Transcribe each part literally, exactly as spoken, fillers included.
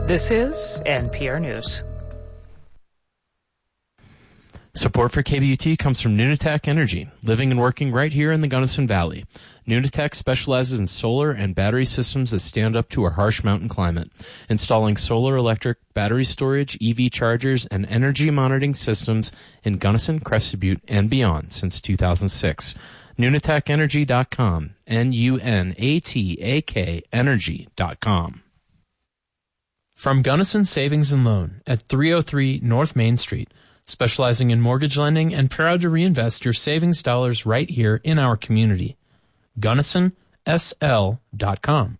This is N P R News. Support for K B U T comes from Nunatech Energy, living and working right here in the Gunnison Valley. Nunatech specializes in solar and battery systems that stand up to our harsh mountain climate, installing solar electric battery storage, E V chargers, and energy monitoring systems in Gunnison, Crested Butte, and beyond since two thousand six. Nunatech Energy dot com, N U N A T A K energy dot com. From Gunnison Savings and Loan at three oh three North Main Street, specializing in mortgage lending and proud to reinvest your savings dollars right here in our community. Gunnison S L dot com.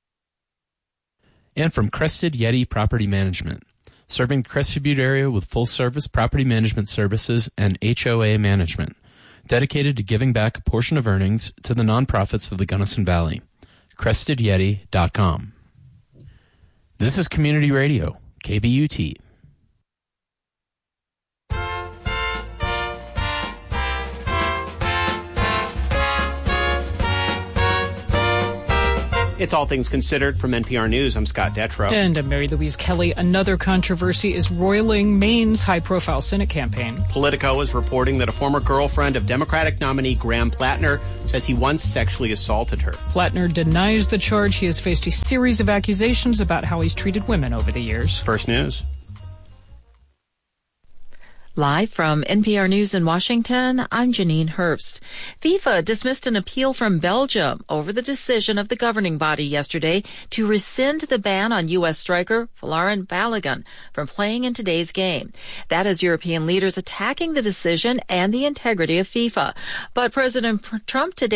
And from Crested Yeti Property Management, serving the Crested Butte area with full-service property management services and H O A management, dedicated to giving back a portion of earnings to the nonprofits of the Gunnison Valley. Crested Yeti dot com. This is Community Radio, K B U T. It's All Things Considered from N P R News. I'm Scott Detrow. And I'm Mary Louise Kelly. Another controversy is roiling Maine's high-profile Senate campaign. Politico is reporting that a former girlfriend of Democratic nominee Graham Plattner says he once sexually assaulted her. Plattner denies the charge. He has faced a series of accusations about how he's treated women over the years. First News. Live from N P R News in Washington, I'm Janine Herbst. FIFA dismissed an appeal from Belgium over the decision of the governing body yesterday to rescind the ban on U S striker Folarin Balogun from playing in today's game. That is European leaders attacking the decision and the integrity of FIFA. But President Trump today